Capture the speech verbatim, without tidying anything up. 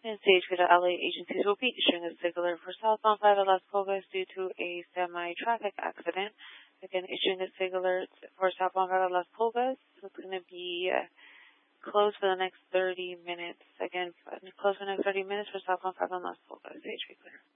And stage for the L A agencies will be issuing a signaler for southbound five at Las Pulgas due to a semi-traffic accident. Again, issuing a signaler for southbound five at Las Pulgas. So it's going to be uh, closed for the next thirty minutes. Again, closed for the next thirty minutes for southbound five at Las Pulgas. Stage be clear.